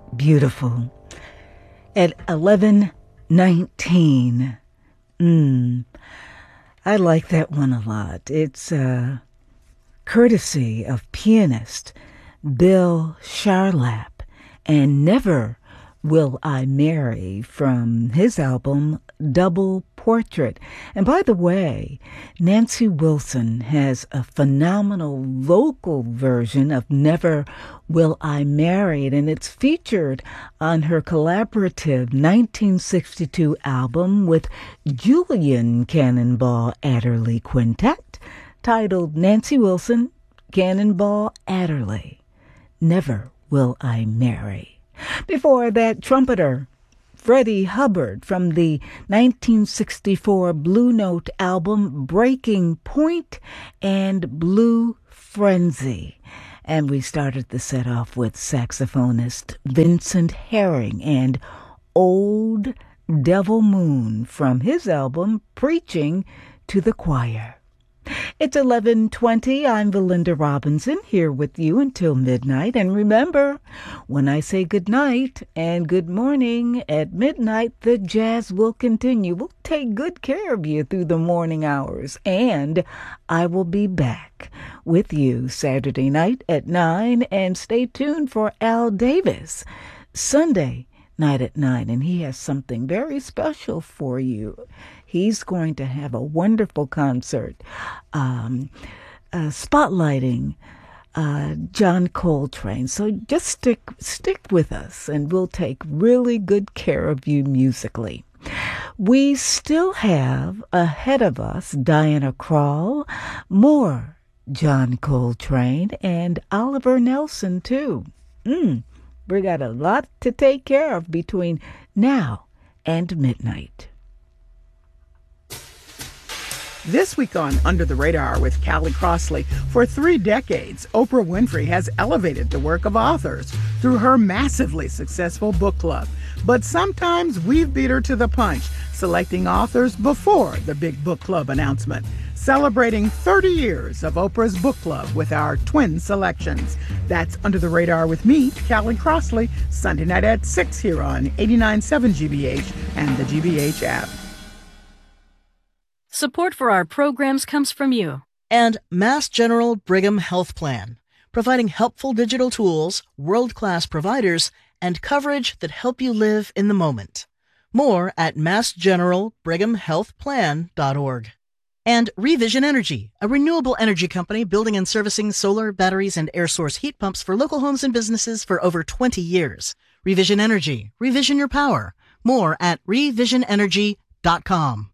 Beautiful. At 11:19. I like that one a lot. It's courtesy of pianist Bill Charlap and Never Will I Marry from his album Double Portrait. And by the way, Nancy Wilson has a phenomenal vocal version of Never Will I Marry, and it's featured on her collaborative 1962 album with Julian Cannonball Adderley Quintet, titled Nancy Wilson, Cannonball Adderley, Never Will I Marry. Before that, trumpeter Freddie Hubbard from the 1964 Blue Note album Breaking Point and Blue Frenzy. And we started the set off with saxophonist Vincent Herring and Old Devil Moon from his album Preaching to the Choir. It's 11:20. I'm Belinda Robinson, here with you until midnight. And remember, when I say good night and good morning at midnight, the jazz will continue. We'll take good care of you through the morning hours. And I will be back with you Saturday night at 9. And stay tuned for Al Davis Sunday night at 9. And he has something very special for you. He's going to have a wonderful concert spotlighting John Coltrane. So just stick with us, and we'll take really good care of you musically. We still have ahead of us Diana Krall, more John Coltrane, and Oliver Nelson, too. We got a lot to take care of between now and midnight. This week on Under the Radar with Callie Crossley, for 3 decades, Oprah Winfrey has elevated the work of authors through her massively successful book club. But sometimes we've beat her to the punch, selecting authors before the big book club announcement. Celebrating 30 years of Oprah's book club with our twin selections. That's Under the Radar with me, Callie Crossley, Sunday night at 6 here on 89.7 GBH and the GBH app. Support for our programs comes from you. And Mass General Brigham Health Plan, providing helpful digital tools, world-class providers, and coverage that help you live in the moment. More at massgeneralbrighamhealthplan.org. And Revision Energy, a renewable energy company building and servicing solar, batteries, and air source heat pumps for local homes and businesses for over 20 years. Revision Energy. Revision your power. More at revisionenergy.com.